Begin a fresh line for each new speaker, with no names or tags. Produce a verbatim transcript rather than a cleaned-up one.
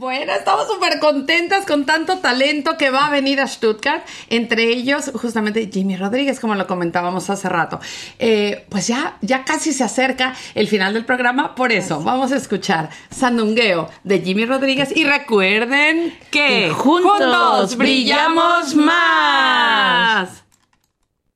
Bueno, estamos súper contentas con tanto talento que va a venir a Stuttgart. Entre ellos, justamente, Jimmy Rodríguez, como lo comentábamos hace rato. Eh, pues ya, ya casi se acerca el final del programa. Por eso, vamos a escuchar Sandungueo de Jimmy Rodríguez. Y recuerden que,
que juntos, juntos brillamos más.